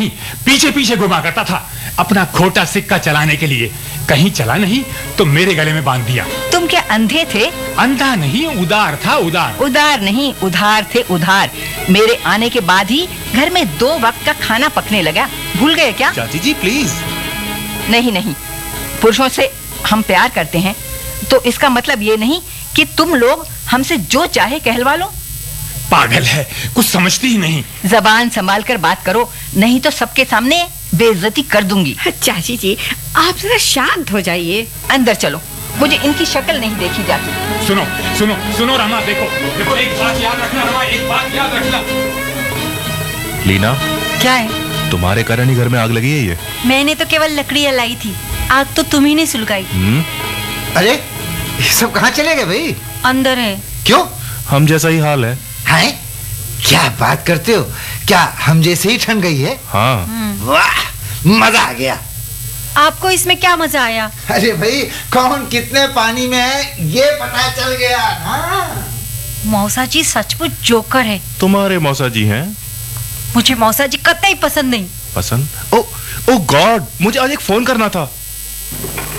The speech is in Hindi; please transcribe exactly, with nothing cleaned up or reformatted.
नहीं, पीछे पीछे घुमा करता था अपना खोटा सिक्का चलाने के लिए। कहीं चला नहीं तो मेरे गले में बांध दिया। तुम क्या अंधे थे? अंधा नहीं, उदार था, उदार। उदार नहीं, उधार थे, उधार। मेरे आने के बाद ही घर में दो वक्त का खाना पकने लगा। भूल गए क्या? चाची जी प्लीज। नहीं नहीं, पुरुषों से हम प्यार करते हैं तो इसका मतलब ये नहीं कि तुम लोग हमसे जो चाहे कहलवा लो। पागल है, कुछ समझती ही नहीं। जबान संभाल कर बात करो, नहीं तो सबके सामने बेइज्जती कर दूंगी। चाची जी आप जरा शांत हो जाइए। अंदर चलो, मुझे इनकी शक्ल नहीं देखी जाती। सुनो सुनो सुनो रमा, देखो देखो, एक बात याद रखना रमा, एक बात याद रखना। लीना, क्या है? तुम्हारे कारण ही घर में आग लगी है ये। मैंने तो केवल लकड़ियाँ लाई थी, आग तो तुम ही ने सुलगाई। हम्म। अरे ये सब कहाँ चले गए भाई? अंदर है। क्यों? हम जैसा ही हाल है। हैं? क्या बात करते हो? क्या हम जैसे ही ठंड गई है? हाँ। वाह, मजा आ गया। आपको इसमें क्या मजा आया? अरे भाई, कौन कितने पानी में है ये पता चल गया ना। मौसा जी सचमुच जोकर है। तुम्हारे मौसा जी हैं? मुझे मौसा जी कतई पसंद नहीं। पसंद? ओ ओ गॉड, मुझे आज एक फोन करना था।